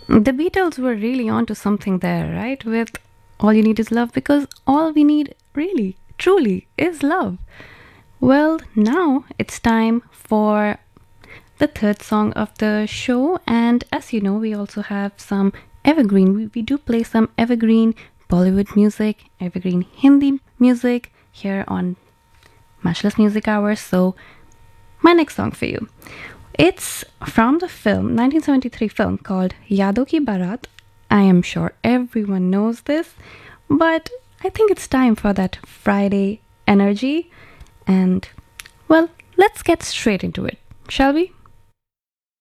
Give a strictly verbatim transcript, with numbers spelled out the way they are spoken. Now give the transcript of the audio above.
The Beatles were really onto something there, right? With All You Need Is Love, because all we need, really, truly, is love. Well, now it's time for the third song of the show, and as you know, we also have some evergreen. We, we do play some evergreen Bollywood music, evergreen Hindi music here on Matchless Music Hours. So, my next song for you. It's from the film, nineteen seventy-three film called Yadon Ki Barat. I am sure everyone knows this, but I think it's time for that Friday energy. And, well, let's get straight into it, shall we?